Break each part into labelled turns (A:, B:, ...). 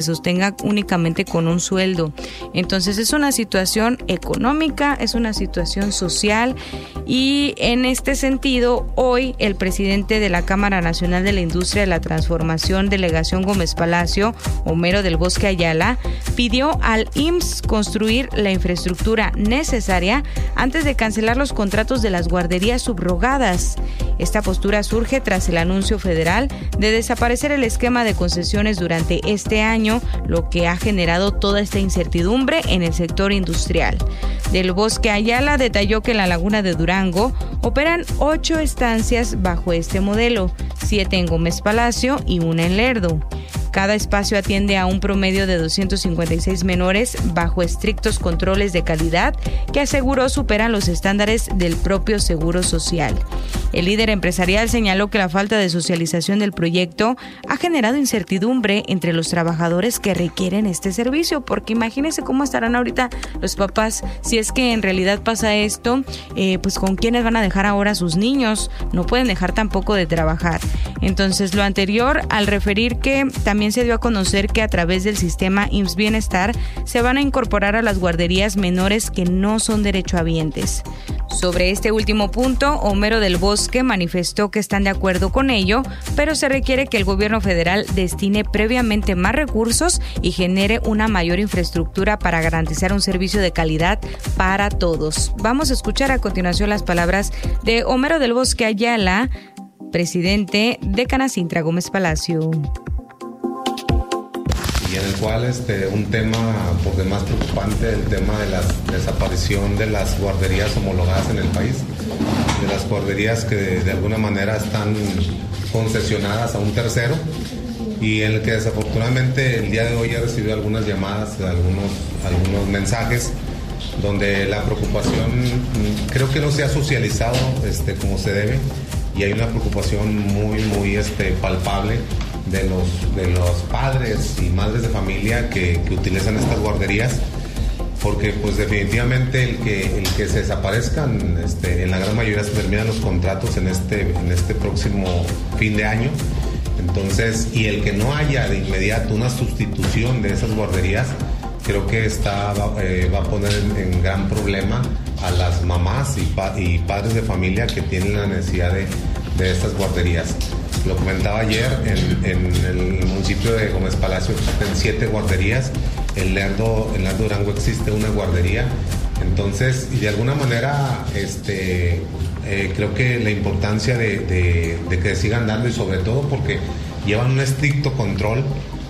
A: sostenga únicamente con un sueldo. Entonces es una situación económica, es una situación social, y en este sentido hoy el presidente de la Cámara Nacional de la Industria de la Transformación, Delegación Gómez Palacio, Homero del Bosque Ayala, pidió al IMSS construir la infraestructura necesaria antes de cancelar los contratos de las guarderías subrogadas. Esta postura surge tras el anuncio federal de desaparecer el esquema de concesiones durante este año, lo que ha generado toda esta incertidumbre en el sector industrial. Del Bosque Ayala detalló que en la Laguna de Durango operan 8 estancias bajo este modelo, 7 en Gómez Palacio y 1 en Lerdo. Cada espacio atiende a un promedio de 256 menores bajo estrictos controles de calidad que aseguró superan los estándares del propio Seguro Social. El líder empresarial señaló que la falta de socialización del proyecto ha generado incertidumbre entre los trabajadores que requieren este servicio, porque imagínense cómo estarán ahorita los papás si es que en realidad pasa esto, pues con quiénes van a dejar ahora a sus niños, no pueden dejar tampoco de trabajar. Entonces, lo anterior al referir que también se dio a conocer que a través del sistema IMSS Bienestar se van a incorporar a las guarderías menores que no son derechohabientes. Sobre este último punto, Homero del Bosque manifestó que están de acuerdo con ello, pero se requiere que el gobierno federal destine previamente más recursos y genere una mayor infraestructura para garantizar un servicio de calidad para todos. Vamos a escuchar a continuación las palabras de Homero del Bosque Ayala, presidente de Canacintra Gómez Palacio.
B: Y en el cual un tema por demás preocupante, el tema de la desaparición de las guarderías homologadas en el país, de las guarderías que de alguna manera están concesionadas a un tercero, y en el que desafortunadamente el día de hoy he recibido algunas llamadas, algunos mensajes donde la preocupación creo que no se ha socializado como se debe, y hay una preocupación muy palpable de los padres y madres de familia que utilizan estas guarderías, porque pues definitivamente el que se desaparezcan, en la gran mayoría se terminan los contratos en este próximo fin de año. Entonces, y el que no haya de inmediato una sustitución de esas guarderías, creo que va a poner en gran problema a las mamás y padres de familia que tienen la necesidad de estas guarderías. Lo comentaba ayer, en el municipio de Gómez Palacio existen 7 guarderías, en Lerdo Durango existe una guardería. Entonces, y de alguna manera, creo que la importancia de que sigan dando, y sobre todo porque llevan un estricto control,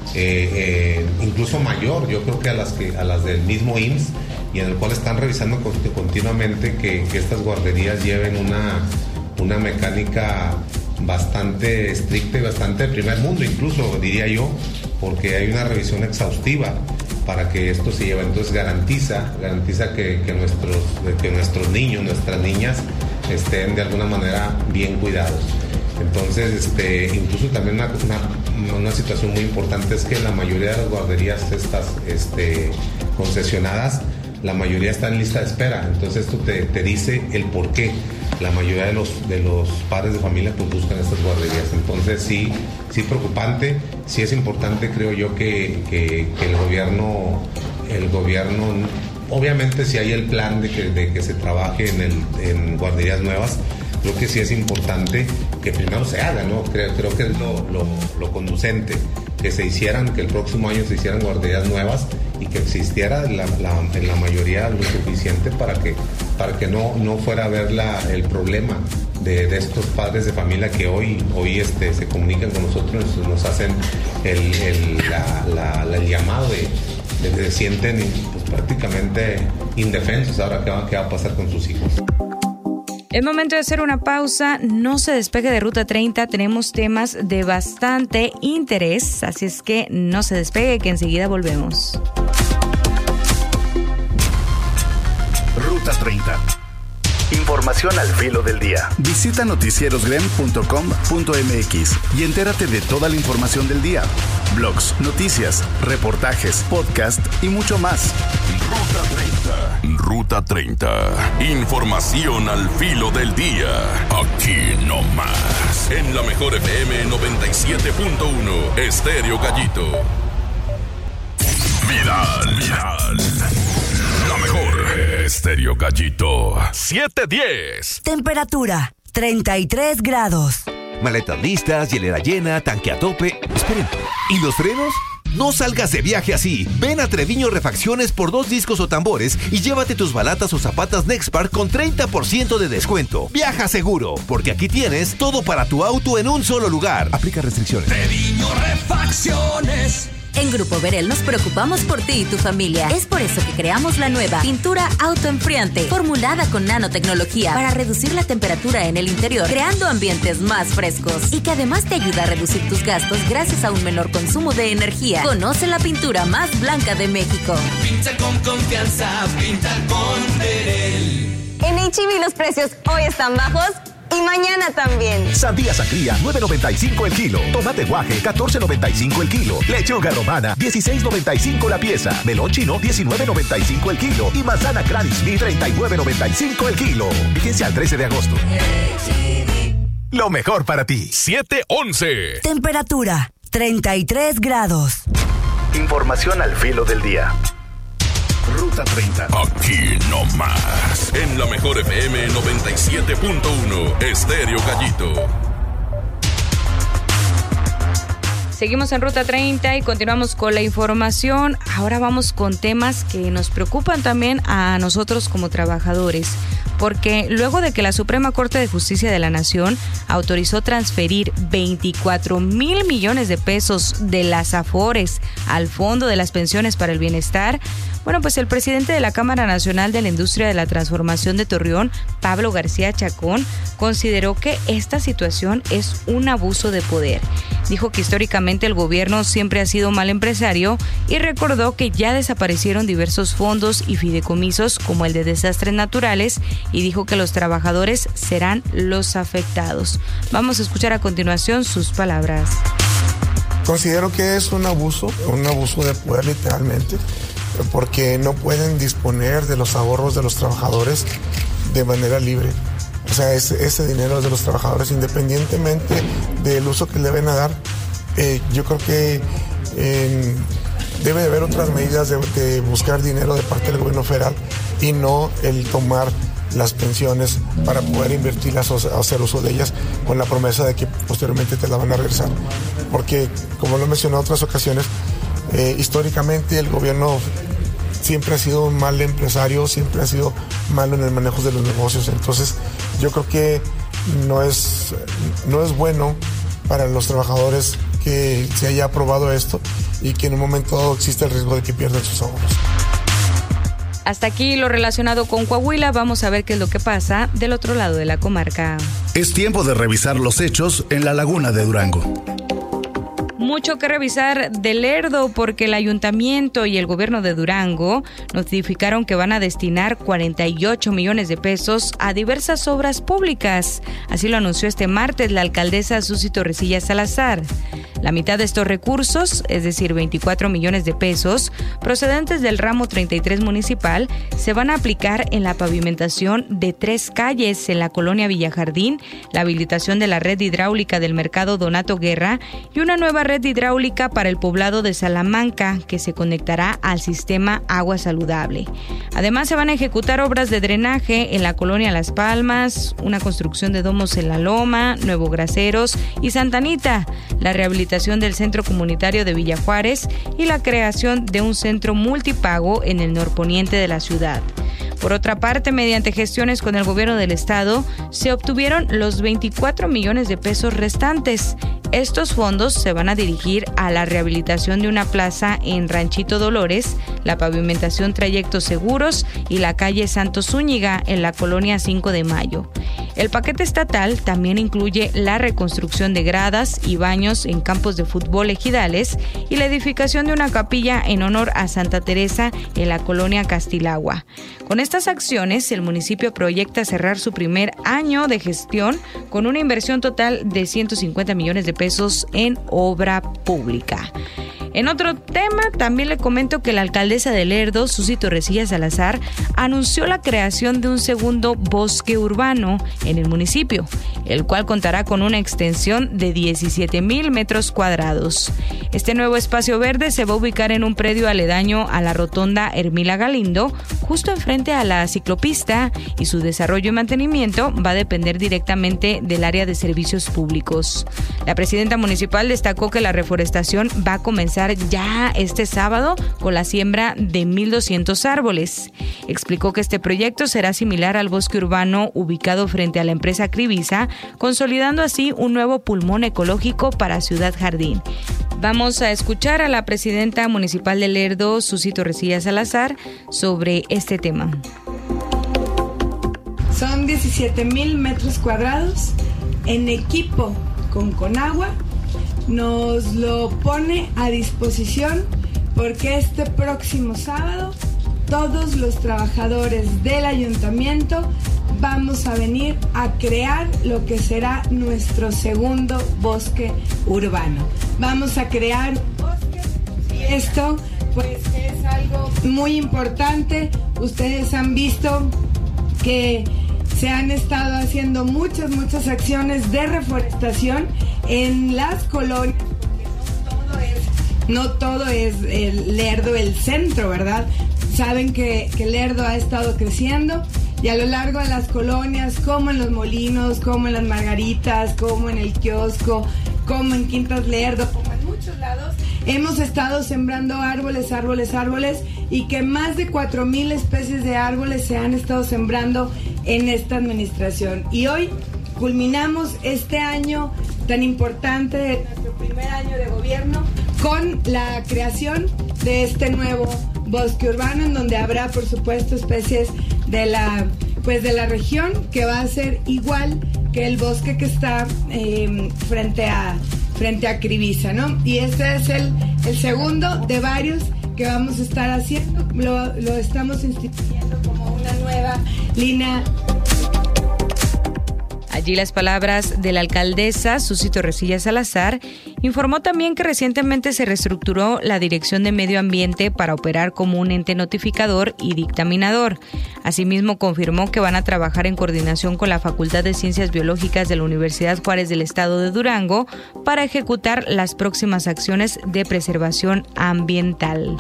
B: incluso mayor, yo creo que a las del mismo IMSS, y en el cual están revisando continuamente que estas guarderías lleven una mecánica bastante estricta y bastante de primer mundo, incluso diría yo, porque hay una revisión exhaustiva para que esto se lleve. Entonces garantiza que nuestros niños, nuestras niñas estén de alguna manera bien cuidados. Entonces, incluso también una situación muy importante es que la mayoría de las guarderías estas concesionadas, la mayoría está en lista de espera. Entonces esto te dice el por qué la mayoría de los padres de familia pues buscan estas guarderías. Entonces sí preocupante, sí es importante, creo yo, que el gobierno, obviamente si hay el plan de que se trabaje en guarderías nuevas, creo que sí es importante que primero se haga, ¿no? Creo que es lo conducente, que el próximo año se hicieran guarderías nuevas y que existiera en la mayoría lo suficiente para que no fuera a haber el problema de estos padres de familia que hoy se comunican con nosotros, nos hacen el llamado de que se sienten pues, prácticamente indefensos ahora qué va a pasar con sus hijos.
A: Es momento de hacer una pausa, no se despegue de Ruta 30, tenemos temas de bastante interés, así es que no se despegue, que enseguida volvemos.
C: Ruta 30. Información al filo del día. Visita noticierosgrem.com.mx y entérate de toda la información del día. Blogs, noticias, reportajes, podcast y mucho más.
D: Ruta 30. Información al filo del día. Aquí no más. En la mejor FM 97.1. Estéreo Gallito. vial. La mejor. Estéreo Gallito 710.
E: Temperatura 33 grados.
F: Maletas listas, hielera llena, tanque a tope. Esperen, ¿y los frenos? No salgas de viaje así. Ven a Treviño Refacciones por 2 discos o tambores y llévate tus balatas o zapatas Nexpart con 30% de descuento. Viaja seguro, porque aquí tienes todo para tu auto en un solo lugar. Aplica restricciones.
G: Treviño Refacciones.
E: En Grupo Verel nos preocupamos por ti y tu familia. Es por eso que creamos la nueva pintura autoenfriante, formulada con nanotecnología para reducir la temperatura en el interior, creando ambientes más frescos. Y que además te ayuda a reducir tus gastos gracias a un menor consumo de energía. Conoce la pintura más blanca de México.
G: Pinta con confianza, pinta con Verel.
H: En H-E-B los precios hoy están bajos y mañana también.
I: Sandía sangría, 9.95 el kilo. Tomate guaje, 14.95 el kilo. Lechuga romana, 16.95 la pieza. Melón chino, 19.95 el kilo. Y manzana Granny Smith, 39.95 el kilo. Vigencia al 13 de agosto. Lo mejor para ti.
D: 711.
E: Temperatura 33 grados.
C: Información al filo del día. Ruta 30.
D: Aquí no más. En la mejor FM 97.1. Estéreo Gallito.
A: Seguimos en Ruta 30 y continuamos con la información. Ahora vamos con temas que nos preocupan también a nosotros como trabajadores, porque luego de que la Suprema Corte de Justicia de la Nación autorizó transferir 24,000 millones de pesos de las AFORES al Fondo de las Pensiones para el Bienestar, bueno, pues el presidente de la Cámara Nacional de la Industria de la Transformación de Torreón, Pablo García Chacón, consideró que esta situación es un abuso de poder. Dijo que históricamente el gobierno siempre ha sido mal empresario y recordó que ya desaparecieron diversos fondos y fideicomisos como el de desastres naturales, y dijo que los trabajadores serán los afectados. Vamos a escuchar a continuación sus palabras.
J: Considero que es un abuso de poder literalmente, porque no pueden disponer de los ahorros de los trabajadores de manera libre. O sea, ese dinero es de los trabajadores independientemente del uso que le van a dar. Yo creo que debe de haber otras medidas de buscar dinero de parte del gobierno federal y no el tomar las pensiones para poder invertirlas o hacer uso de ellas con la promesa de que posteriormente te la van a regresar. Porque, como lo he mencionado en otras ocasiones, históricamente el gobierno siempre ha sido un mal empresario, siempre ha sido malo en el manejo de los negocios. Entonces, yo creo que no es bueno para los trabajadores que se haya aprobado esto y que en un momento dado existe el riesgo de que pierdan sus ahorros.
A: Hasta aquí lo relacionado con Coahuila. Vamos a ver qué es lo que pasa del otro lado de la comarca.
C: Es tiempo de revisar los hechos en la laguna de Durango.
A: Mucho que revisar de Lerdo, porque el ayuntamiento y el gobierno de Durango notificaron que van a destinar 48 millones de pesos a diversas obras públicas. Así lo anunció este martes la alcaldesa Susi Torrecilla Salazar. La mitad de estos recursos, es decir, 24 millones de pesos, procedentes del ramo 33 municipal, se van a aplicar en la pavimentación de 3 calles en la colonia Villjardín, la habilitación de la red hidráulica del mercado Donato Guerra y una nueva red hidráulica para el poblado de Salamanca, que se conectará al sistema Agua Saludable. Además, se van a ejecutar obras de drenaje en la colonia Las Palmas, una construcción de domos en La Loma, Nuevo Graceros y Santa Anita, la rehabilitación del centro comunitario de Villa Juárez y la creación de un centro multipago en el norponiente de la ciudad. Por otra parte, mediante gestiones con el gobierno del estado, se obtuvieron los 24 millones de pesos restantes. Estos fondos se van a dirigir a la rehabilitación de una plaza en Ranchito Dolores, la pavimentación Trayectos Seguros y la calle Santos Zúñiga en la colonia 5 de Mayo. El paquete estatal también incluye la reconstrucción de gradas y baños en campos de fútbol ejidales y la edificación de una capilla en honor a Santa Teresa en la colonia Castilagua. Con estas acciones, el municipio proyecta cerrar su primer año de gestión con una inversión total de 150 millones de pesos en obra pública. En otro tema, también le comento que la alcaldesa de Lerdo, Susi Torrecilla Salazar, anunció la creación de un segundo bosque urbano en el municipio, el cual contará con una extensión de 17,000 metros cuadrados. Este nuevo espacio verde se va a ubicar en un predio aledaño a la rotonda Hermila Galindo, justo enfrente a la ciclopista, y su desarrollo y mantenimiento va a depender directamente del área de servicios públicos. La presidenta municipal destacó que la reforestación va a comenzar ya este sábado con la siembra de 1,200 árboles. Explicó que este proyecto será similar al bosque urbano ubicado frente a la empresa Crivisa, consolidando así un nuevo pulmón ecológico para Ciudad Jardín. Vamos a escuchar a la presidenta municipal de Lerdo, Susi Torrecilla Salazar, sobre este tema.
K: Son 17,000 metros cuadrados en equipo con Conagua. Nos lo pone a disposición porque este próximo sábado todos los trabajadores del ayuntamiento vamos a venir a crear lo que será nuestro segundo bosque urbano. Vamos a crear un bosque y esto pues es algo muy importante. Ustedes han visto que se han estado haciendo muchas acciones de reforestación en las colonias, porque no todo es el Lerdo, el centro, ¿verdad? Saben que Lerdo ha estado creciendo y a lo largo de las colonias, como en Los Molinos, como en Las Margaritas, como en el Kiosco, como en Quintas Lerdo, como en muchos lados, hemos estado sembrando árboles y que más de 4,000 especies de árboles se han estado sembrando en esta administración. Y hoy culminamos este año tan importante, nuestro primer año de gobierno, con la creación de este nuevo bosque urbano, en donde habrá, por supuesto, especies de la región, que va a ser igual que el bosque que está frente a Crivisa, ¿no? Y este es el segundo de varios que vamos a estar haciendo. Lo estamos instituyendo como una nueva línea.
A: Allí las palabras de la alcaldesa Susi Torrecilla Salazar. Informó también que recientemente se reestructuró la Dirección de Medio Ambiente para operar como un ente notificador y dictaminador. Asimismo, confirmó que van a trabajar en coordinación con la Facultad de Ciencias Biológicas de la Universidad Juárez del Estado de Durango para ejecutar las próximas acciones de preservación ambiental.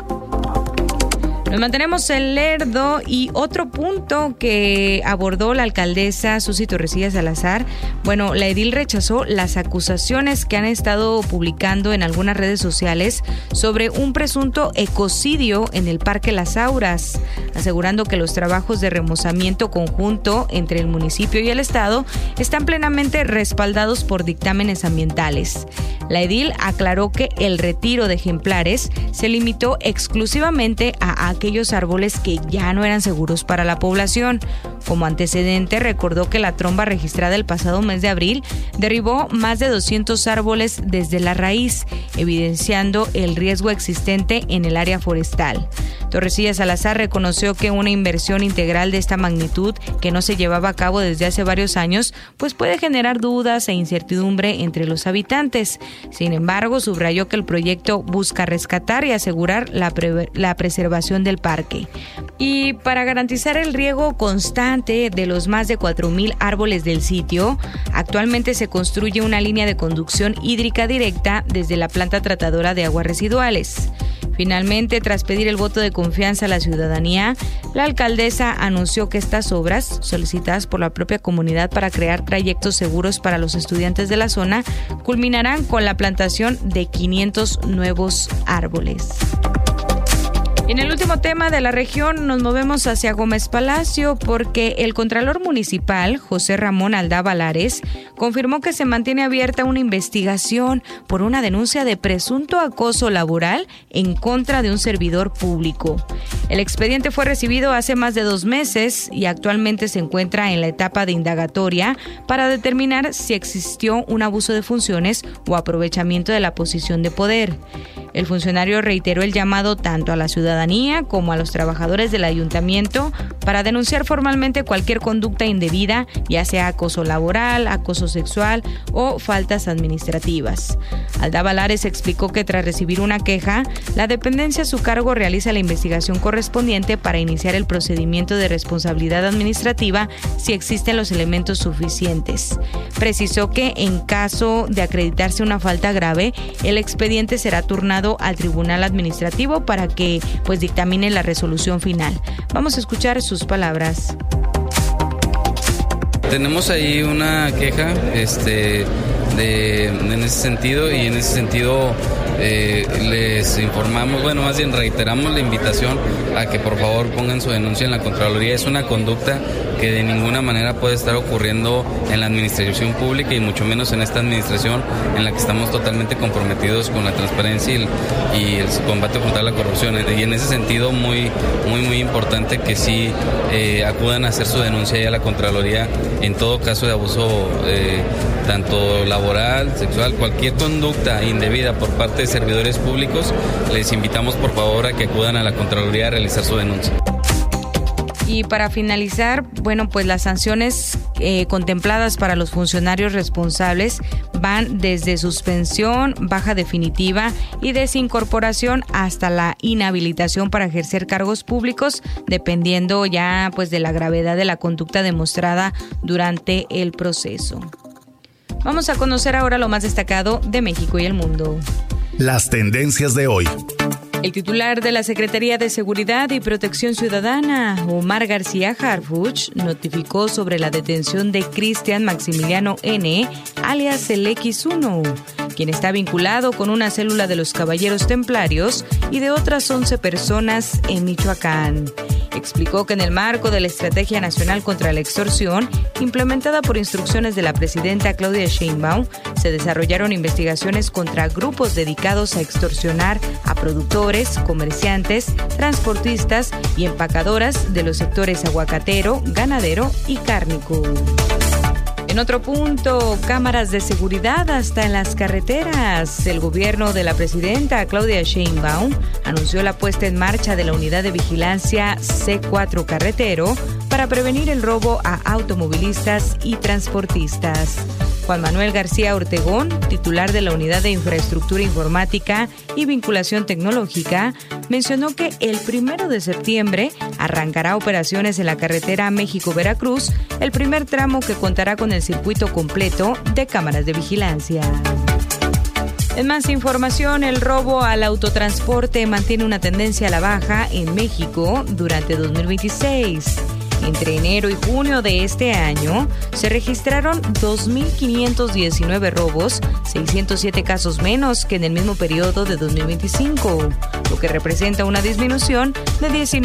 A: Nos mantenemos en Lerdo y otro punto que abordó la alcaldesa Susi Torrecilla Salazar. Bueno, la edil rechazó las acusaciones que han estado publicando en algunas redes sociales sobre un presunto ecocidio en el Parque Las Auras, asegurando que los trabajos de remozamiento conjunto entre el municipio y el estado están plenamente respaldados por dictámenes ambientales. La edil aclaró que el retiro de ejemplares se limitó exclusivamente a aquellos árboles que ya no eran seguros para la población. Como antecedente, recordó que la tromba registrada el pasado mes de abril derribó más de 200 árboles desde la raíz, evidenciando el riesgo existente en el área forestal. Torrecilla Salazar reconoció que una inversión integral de esta magnitud, que no se llevaba a cabo desde hace varios años, pues puede generar dudas e incertidumbre entre los habitantes. Sin embargo, subrayó que el proyecto busca rescatar y asegurar la preservación del parque. Y para garantizar el riego constante de los más de 4,000 árboles del sitio, actualmente se construye una línea de conducción hídrica directa desde la planta tratadora de aguas residuales. Finalmente, tras pedir el voto de confianza a la ciudadanía, la alcaldesa anunció que estas obras, solicitadas por la propia comunidad para crear trayectos seguros para los estudiantes de la zona, culminarán con la plantación de 500 nuevos árboles. En el último tema de la región nos movemos hacia Gómez Palacio porque el contralor municipal, José Ramón Aldaba Lares, confirmó que se mantiene abierta una investigación por una denuncia de presunto acoso laboral en contra de un servidor público. El expediente fue recibido hace más de 2 meses y actualmente se encuentra en la etapa de indagatoria para determinar si existió un abuso de funciones o aprovechamiento de la posición de poder. El funcionario reiteró el llamado tanto a la ciudadanía como a los trabajadores del ayuntamiento para denunciar formalmente cualquier conducta indebida, ya sea acoso laboral, acoso sexual o faltas administrativas. Aldaba Lares explicó que tras recibir una queja, la dependencia a su cargo realiza la investigación correspondiente correspondiente para iniciar el procedimiento de responsabilidad administrativa si existen los elementos suficientes. Precisó que en caso de acreditarse una falta grave, el expediente será turnado al Tribunal Administrativo para que dictamine la resolución final. Vamos a escuchar sus palabras.
L: Tenemos ahí una queja en ese sentido, y en ese sentido les informamos, más bien reiteramos la invitación a que por favor pongan su denuncia en la Contraloría. Es una conducta que de ninguna manera puede estar ocurriendo en la administración pública, y mucho menos en esta administración en la que estamos totalmente comprometidos con la transparencia y el combate contra la corrupción. Y en ese sentido muy importante que sí acudan a hacer su denuncia ya a la Contraloría en todo caso de abuso tanto laboral, sexual, cualquier conducta indebida por parte de servidores públicos. Les invitamos por favor a que acudan a la Contraloría a realizar su denuncia.
A: Y para finalizar, las sanciones contempladas para los funcionarios responsables van desde suspensión, baja definitiva y desincorporación hasta la inhabilitación para ejercer cargos públicos, dependiendo ya de la gravedad de la conducta demostrada durante el proceso. Vamos a conocer ahora lo más destacado de México y el mundo.
C: Las tendencias de hoy.
A: El titular de la Secretaría de Seguridad y Protección Ciudadana, Omar García Harfuch, notificó sobre la detención de Cristian Maximiliano N., alias el X1, quien está vinculado con una célula de los Caballeros Templarios y de otras 11 personas en Michoacán. Explicó que en el marco de la Estrategia Nacional contra la Extorsión, implementada por instrucciones de la presidenta Claudia Sheinbaum, se desarrollaron investigaciones contra grupos dedicados a extorsionar a productores, comerciantes, transportistas y empacadoras de los sectores aguacatero, ganadero y cárnico. En otro punto, cámaras de seguridad hasta en las carreteras. El gobierno de la presidenta Claudia Sheinbaum anunció la puesta en marcha de la unidad de vigilancia C4 Carretero para prevenir el robo a automovilistas y transportistas. Juan Manuel García Ortegón, titular de la Unidad de Infraestructura Informática y Vinculación Tecnológica, mencionó que el 1 de septiembre arrancará operaciones en la carretera México-Veracruz, el primer tramo que contará con el circuito completo de cámaras de vigilancia. En más información, el robo al autotransporte mantiene una tendencia a la baja en México durante 2026. Entre enero y junio de este año se registraron 2.519 robos, 607 casos menos que en el mismo periodo de 2025, lo que representa una disminución de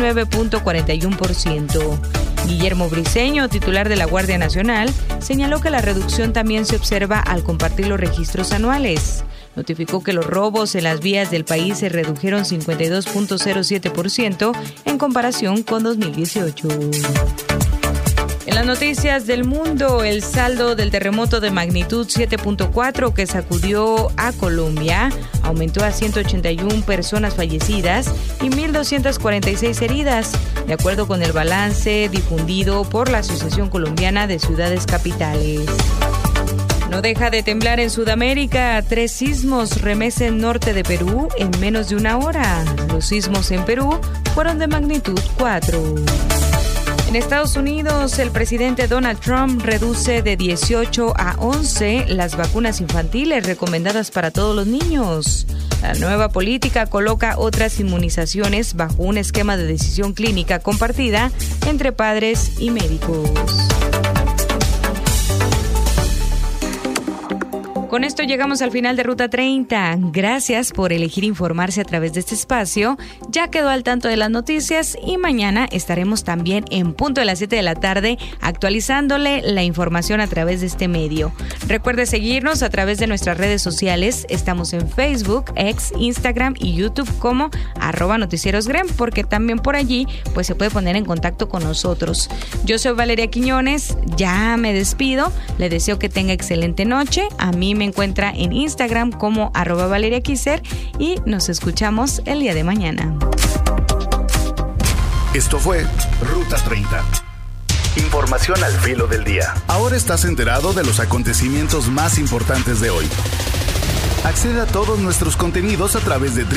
A: 19.41%. Guillermo Briceño, titular de la Guardia Nacional, señaló que la reducción también se observa al compartir los registros anuales. Notificó que los robos en las vías del país se redujeron 52.07% en comparación con 2018. En las noticias del mundo, el saldo del terremoto de magnitud 7.4 que sacudió a Colombia aumentó a 181 personas fallecidas y 1.246 heridas, de acuerdo con el balance difundido por la Asociación Colombiana de Ciudades Capitales. No deja de temblar en Sudamérica. 3 sismos remecen norte de Perú en menos de una hora. Los sismos en Perú fueron de magnitud 4. En Estados Unidos, el presidente Donald Trump reduce de 18 a 11 las vacunas infantiles recomendadas para todos los niños. La nueva política coloca otras inmunizaciones bajo un esquema de decisión clínica compartida entre padres y médicos. Con esto llegamos al final de Ruta 30. Gracias por elegir informarse a través de este espacio. Ya quedó al tanto de las noticias y mañana estaremos también en punto de las 7 de la tarde actualizándole la información a través de este medio. Recuerde seguirnos a través de nuestras redes sociales. Estamos en Facebook, X, Instagram y YouTube como @noticiero_grem, porque también por allí se puede poner en contacto con nosotros. Yo soy Valeria Quiñones, ya me despido. Le deseo que tenga excelente noche. A mí me encuentra en Instagram como @ValeriaQuiser y nos escuchamos el día de mañana.
C: Esto fue Ruta 30. Información al filo del día. Ahora estás enterado de los acontecimientos más importantes de hoy. Accede a todos nuestros contenidos a través de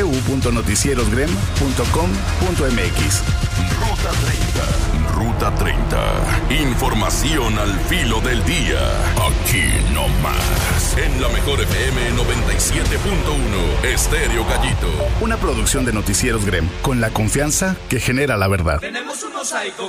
C: www.noticierosgrem.com.mx.
D: Ruta 30. Información al filo del día. Aquí no más. En la mejor FM 97.1. Estéreo Gallito.
C: Una producción de Noticieros Grem, con la confianza que genera la verdad.
G: Tenemos un mosaico